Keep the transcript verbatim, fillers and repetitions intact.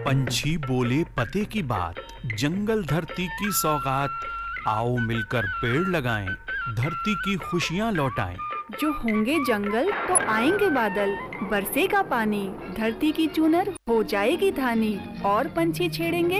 पंछी बोले पते की बात, जंगल धरती की सौगात। आओ मिलकर पेड़ लगाएं, धरती की खुशियाँ लौटाएं। जो होंगे जंगल तो आएंगे बादल, बरसेगा पानी, धरती की चूनर हो जाएगी धानी और पंछी छेड़ेंगे